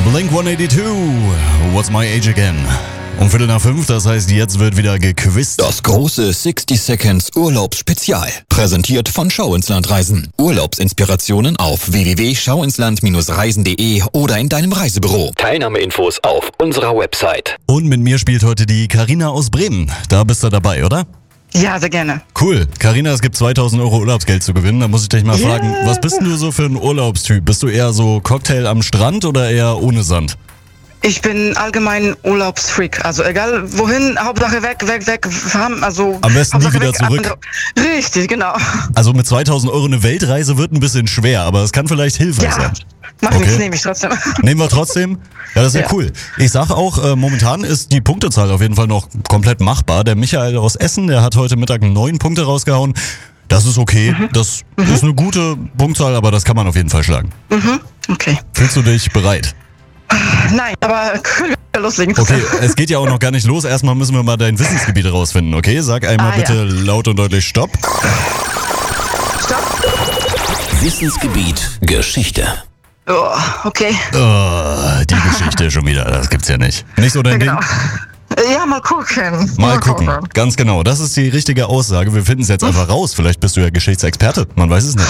Blink-182, What's My Age Again? Um 4:45, das heißt, jetzt wird wieder gequizt. Das große 60 Seconds Urlaubsspezial. Präsentiert von Schau ins Land Reisen. Urlaubsinspirationen auf www.schauinsland-reisen.de oder in deinem Reisebüro. Teilnahmeinfos auf unserer Website. Und mit mir spielt heute die Carina aus Bremen. Da bist du dabei, oder? Ja, sehr gerne. Cool. Carina, es gibt 2.000 Euro Urlaubsgeld zu gewinnen. Da muss ich dich mal fragen, was bist denn du so für ein Urlaubstyp? Bist du eher so Cocktail am Strand oder eher ohne Sand? Ich bin allgemein Urlaubsfreak. Also egal wohin, Hauptsache weg. Also am besten nie wieder zurück. Richtig, genau. Also mit 2.000 Euro eine Weltreise wird ein bisschen schwer, aber es kann vielleicht hilfreich sein. Mach nichts, nehme ich trotzdem. Nehmen wir trotzdem? Ja, das ist ja cool. Ich sage auch, momentan ist die Punktezahl auf jeden Fall noch komplett machbar. Der Michael aus Essen, der hat heute Mittag 9 Punkte rausgehauen. Das ist okay. Das ist eine gute Punktzahl, aber das kann man auf jeden Fall schlagen. Okay. Fühlst du dich bereit? Nein, aber können wir loslegen. Okay, es geht ja auch noch gar nicht los. Erstmal müssen wir mal dein Wissensgebiet rausfinden, okay? Sag einmal bitte laut und deutlich Stopp. Stopp. Wissensgebiet Geschichte. Oh, okay. Die Geschichte schon wieder, das gibt's ja nicht. Nicht so dein Ding? Ja, mal gucken. Mal gucken, ganz genau. Das ist die richtige Aussage. Wir finden es jetzt einfach raus. Vielleicht bist du ja Geschichtsexperte, man weiß es nicht.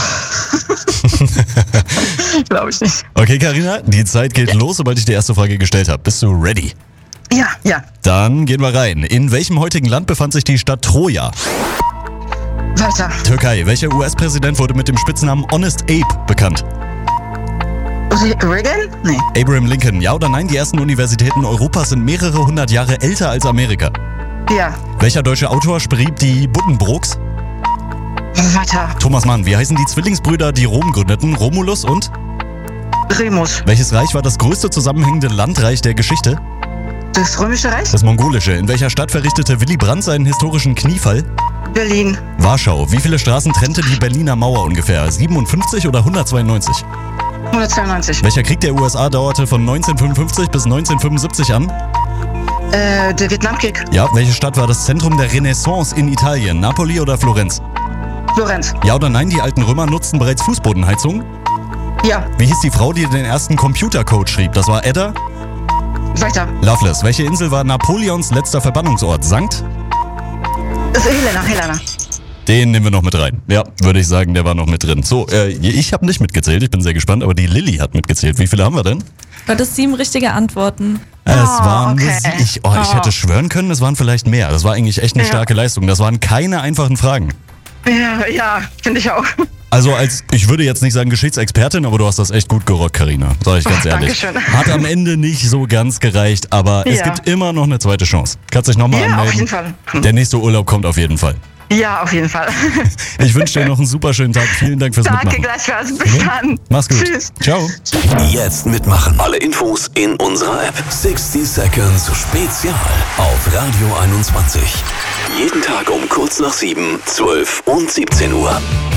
Glaube ich nicht. Okay, Carina, die Zeit geht los, sobald ich die erste Frage gestellt habe. Bist du ready? Ja. Dann gehen wir rein. In welchem heutigen Land befand sich die Stadt Troja? Weiter. Türkei. Welcher US-Präsident wurde mit dem Spitznamen Honest Abe bekannt? Reagan? Nee. Abraham Lincoln. Ja oder nein? Die ersten Universitäten Europas sind mehrere hundert Jahre älter als Amerika. Ja. Welcher deutsche Autor schrieb die Buddenbrooks? Weiter. Thomas Mann. Wie heißen die Zwillingsbrüder, die Rom gründeten? Romulus und? Remus. Welches Reich war das größte zusammenhängende Landreich der Geschichte? Das Römische Reich? Das Mongolische. In welcher Stadt verrichtete Willy Brandt seinen historischen Kniefall? Berlin. Warschau. Wie viele Straßen trennte die Berliner Mauer ungefähr? 57 oder 192? 192. Welcher Krieg der USA dauerte von 1955 bis 1975 an? Der Vietnamkrieg. Ja. Welche Stadt war das Zentrum der Renaissance in Italien? Napoli oder Florenz? Florenz. Ja oder nein? Die alten Römer nutzten bereits Fußbodenheizung? Ja. Wie hieß die Frau, die den ersten Computercode schrieb? Das war Ada? Weiter. Loveless. Welche Insel war Napoleons letzter Verbannungsort? Sankt? Das ist Helena. Den nehmen wir noch mit rein. Ja, würde ich sagen, der war noch mit drin. So, ich habe nicht mitgezählt, ich bin sehr gespannt, aber die Lilly hat mitgezählt. Wie viele haben wir denn? Du hattest 7 richtige Antworten. Es waren okay. ich hätte schwören können, es waren vielleicht mehr. Das war eigentlich echt eine starke Leistung. Das waren keine einfachen Fragen. Ja, finde ich auch. Also ich würde jetzt nicht sagen Geschichtsexpertin, aber du hast das echt gut gerockt, Carina. Sag ich ganz ehrlich. Dankeschön. Hat am Ende nicht so ganz gereicht, aber es gibt immer noch eine zweite Chance. Kannst dich nochmal anmelden. Auf jeden Fall. Der nächste Urlaub kommt auf jeden Fall. Ja, auf jeden Fall. Ich wünsche dir noch einen super schönen Tag. Vielen Dank fürs Mitmachen. Danke gleichfalls. Bis dann. Mach's gut. Tschüss. Ciao. Jetzt mitmachen. Alle Infos in unserer App. 60 Seconds Spezial auf Radio 21. Jeden Tag um kurz nach 7, 12 und 17 Uhr.